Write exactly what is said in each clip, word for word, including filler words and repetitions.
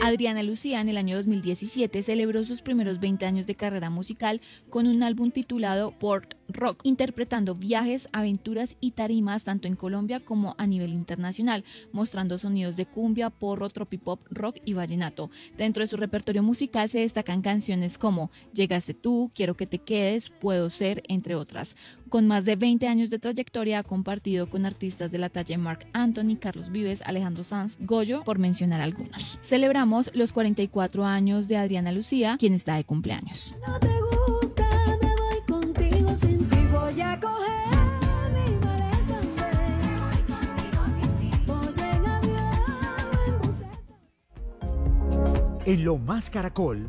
Adriana Lucía en el año dos mil diecisiete celebró sus primeros veinte años de carrera musical con un álbum titulado Port Rock, interpretando viajes, aventuras y tarimas tanto en Colombia como a nivel internacional, mostrando sonidos de cumbia, porro, tropipop, rock y vallenato. Dentro de su repertorio musical se destacan canciones como Llegaste tú, Quiero que te quedes, Puedo ser, entre otras. Con más de veinte años de trayectoria ha compartido con artistas de la talla de Marc Anthony, Carlos Vives, Alejandro Sanz, Goyo, por mencionar algunos. Celebramos los cuarenta y cuatro años de Adriana Lucía, quien está de cumpleaños. No te gusta, me voy contigo, sin ti voy a coger mi maleta. Me voy contigo, sin ti. Voy en avión, en buseta. En Lo Más Caracol,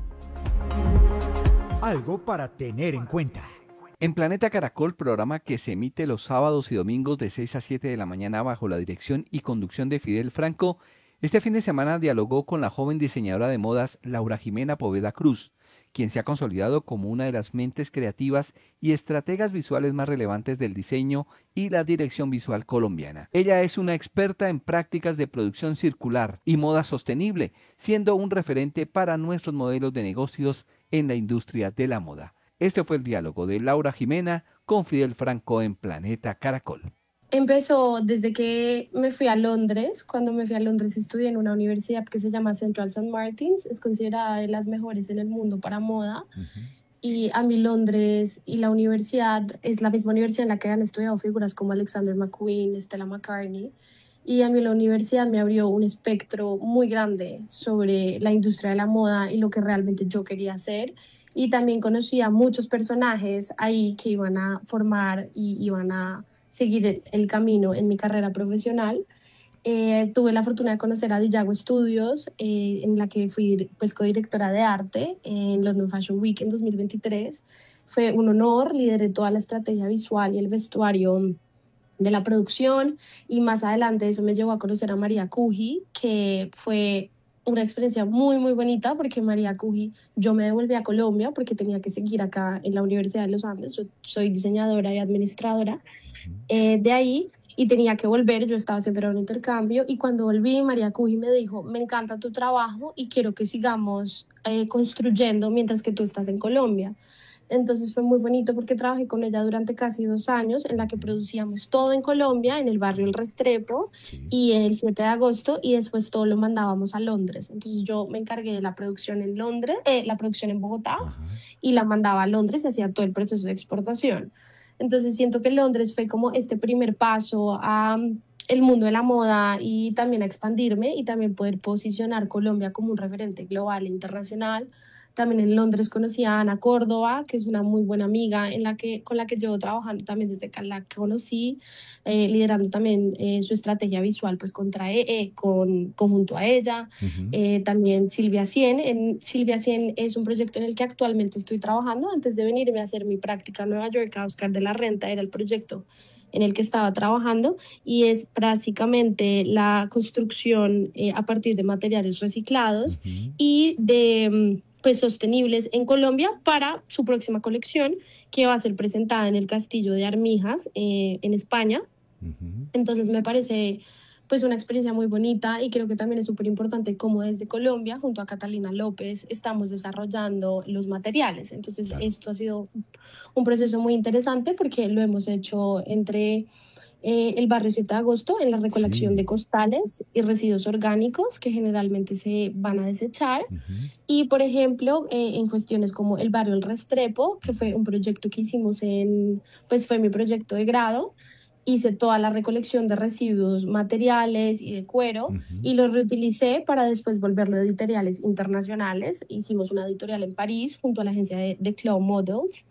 algo para tener en cuenta. En Planeta Caracol, programa que se emite los sábados y domingos de seis a siete de la mañana bajo la dirección y conducción de Fidel Franco, este fin de semana dialogó con la joven diseñadora de modas Laura Jimena Poveda Cruz, quien se ha consolidado como una de las mentes creativas y estrategas visuales más relevantes del diseño y la dirección visual colombiana. Ella es una experta en prácticas de producción circular y moda sostenible, siendo un referente para nuestros modelos de negocios en la industria de la moda. Este fue el diálogo de Laura Jimena con Fidel Franco en Planeta Caracol. Empezó desde que me fui a Londres. Cuando me fui a Londres estudié en una universidad que se llama Central Saint Martins. Es considerada de las mejores en el mundo para moda. Uh-huh. Y a mí Londres y la universidad es la misma universidad en la que han estudiado figuras como Alexander McQueen, Stella McCartney. Y a mí la universidad me abrió un espectro muy grande sobre la industria de la moda y lo que realmente yo quería hacer. Y también conocí a muchos personajes ahí que iban a formar y iban a seguir el, el camino en mi carrera profesional. Eh, tuve la fortuna de conocer a Dijago Studios, eh, en la que fui pues, codirectora de arte en London Fashion Week en dos mil veintitrés. Fue un honor, lideré toda la estrategia visual y el vestuario de la producción, y más adelante eso me llevó a conocer a María Cuji, que fue una experiencia muy muy bonita porque María Cuji, yo me devolví a Colombia porque tenía que seguir acá en la Universidad de los Andes. Yo soy diseñadora y administradora eh, de ahí y tenía que volver. Yo estaba haciendo un intercambio y cuando volví María Cuji me dijo: me encanta tu trabajo y quiero que sigamos eh, construyendo mientras que tú estás en Colombia. Entonces fue muy bonito porque trabajé con ella durante casi dos años en la que producíamos todo en Colombia, en el barrio El Restrepo, sí. Y en el siete de agosto, y después todo lo mandábamos a Londres. Entonces yo me encargué de la producción en Londres, eh, la producción en Bogotá. Ajá. Y la mandaba a Londres y hacía todo el proceso de exportación. Entonces siento que Londres fue como este primer paso a el mundo de la moda y también a expandirme y también poder posicionar Colombia como un referente global e internacional. También en Londres conocí a Ana Córdoba, que es una muy buena amiga en la que, con la que llevo trabajando también desde que la conocí, eh, liderando también eh, su estrategia visual pues, contra, eh, con, conjunto a ella. Uh-huh. Eh, también Silvia Cien. En, Silvia Cien es un proyecto en el que actualmente estoy trabajando. Antes de venirme a hacer mi práctica en Nueva York, a Oscar de la Renta era el proyecto en el que estaba trabajando, y es básicamente la construcción eh, a partir de materiales reciclados uh-huh. y de pues, sostenibles en Colombia para su próxima colección, que va a ser presentada en el Castillo de Armijas eh, en España. Uh-huh. Entonces me parece pues una experiencia muy bonita, y creo que también es súper importante cómo desde Colombia, junto a Catalina López, estamos desarrollando los materiales. Entonces claro. Esto ha sido un proceso muy interesante porque lo hemos hecho entre eh, el barrio siete de agosto en la recolección sí. de costales y residuos orgánicos que generalmente se van a desechar. Uh-huh. Y por ejemplo eh, en cuestiones como el barrio El Restrepo, que fue un proyecto que hicimos en, pues fue mi proyecto de grado. Hice toda la recolección de residuos materiales y de cuero uh-huh. y los reutilicé para después volverlo a editoriales internacionales. Hicimos una editorial en París junto a la agencia de, de Cloud Models,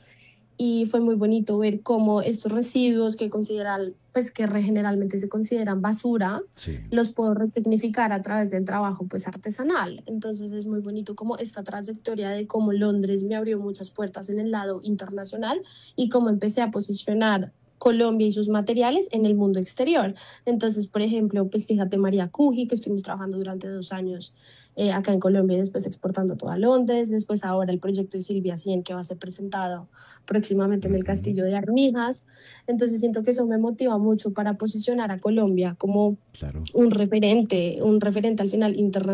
y fue muy bonito ver cómo estos residuos que consideran, pues que generalmente se consideran basura, sí. los puedo resignificar a través del trabajo pues artesanal. Entonces es muy bonito como esta trayectoria de cómo Londres me abrió muchas puertas en el lado internacional y cómo empecé a posicionar Colombia y sus materiales en el mundo exterior. Entonces, por ejemplo, pues fíjate, María Cuji, que estuvimos trabajando durante dos años eh, acá en Colombia y después exportando todo a Londres. Después ahora el proyecto de Silvia Cien, que va a ser presentado próximamente en el Castillo de Armijas. Entonces siento que eso me motiva mucho para posicionar a Colombia como claro. un referente, un referente al final internacional